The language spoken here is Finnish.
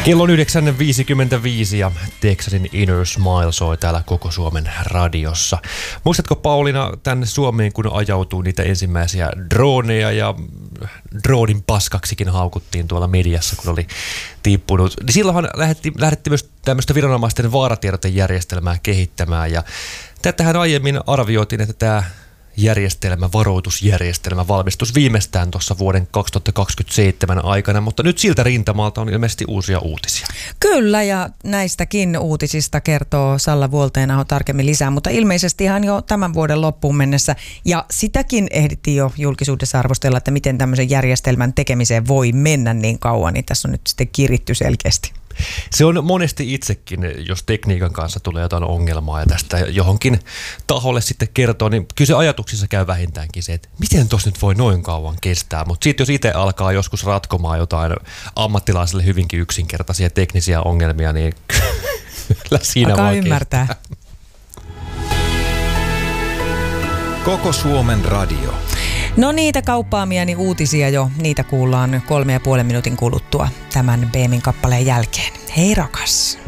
Kello on 9.55 ja Texasin Inner Smile soi täällä koko Suomen radiossa. Muistatko Pauliina tänne Suomeen, kun ajautuu niitä ensimmäisiä droneja ja dronin paskaksikin haukuttiin tuolla mediassa, kun oli tippunut. Niin silloinhan lähdettiin myös tämmöistä viranomaisten vaaratiedotajärjestelmää kehittämään ja tätähän aiemmin arvioitiin, että tämä varoitusjärjestelmä valmistuisi viimeistään tuossa vuoden 2027 aikana, mutta nyt siltä rintamalta on ilmeisesti uusia uutisia. Kyllä, ja näistäkin uutisista kertoo Salla Vuolteenaho tarkemmin lisää, mutta ilmeisesti ihan jo tämän vuoden loppuun mennessä, ja sitäkin ehdittiin jo julkisuudessa arvostella, että miten tämmöisen järjestelmän tekemiseen voi mennä niin kauan, niin tässä on nyt sitten kiritty selkeästi. Se on monesti itsekin, jos tekniikan kanssa tulee jotain ongelmaa ja tästä johonkin taholle sitten kertoo, niin kyllä se ajatuksissa käy vähintäänkin se, että miten tuossa nyt voi noin kauan kestää. Mutta sitten jos itse alkaa joskus ratkomaan jotain ammattilaisille hyvinkin yksinkertaisia teknisiä ongelmia, niin kyllä siinä alkaa vaan ymmärtää. Koko Suomen radio. No niitä kauppaamiani uutisia jo, niitä kuullaan 3,5 minuutin kuluttua tämän Beemin kappaleen jälkeen. Hei rakas!